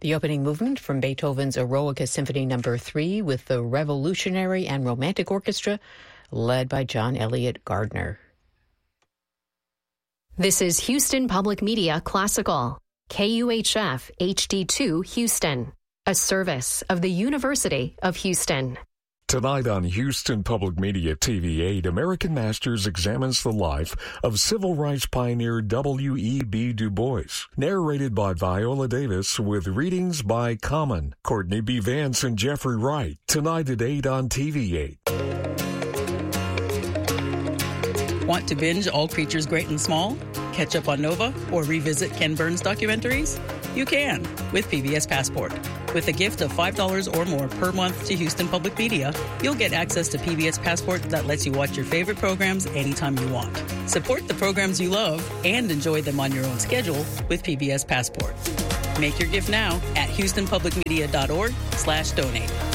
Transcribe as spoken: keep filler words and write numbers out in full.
The opening movement from Beethoven's Eroica Symphony Number three with the Revolutionary and Romantic Orchestra, led by John Elliott Gardner. This is Houston Public Media Classical, K U H F H D two Houston, a service of the University of Houston. Tonight on Houston Public Media T V eight, American Masters examines the life of civil rights pioneer W E B Du Bois. Narrated by Viola Davis with readings by Common, Courtney B. Vance, and Jeffrey Wright. Tonight at eight on T V eight. Want to binge All Creatures Great and Small? Catch up on Nova? Or revisit Ken Burns documentaries? You can with P B S Passport. With a gift of five dollars or more per month to Houston Public Media, you'll get access to P B S Passport that lets you watch your favorite programs anytime you want. Support the programs you love and enjoy them on your own schedule with P B S Passport. Make your gift now at houston public media dot org slash donate.